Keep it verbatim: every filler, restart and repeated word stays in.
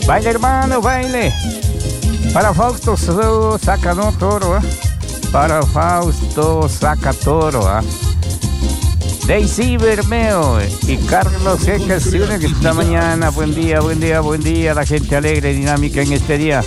Baile, hermano, baile. Para Fausto saca no toro, ¿eh? Para Fausto saca toro, ¿eh? Daisy Bermeo y Carlos Eca, esta mañana. Buen día, buen día, buen día. La gente alegre, dinámica en este día.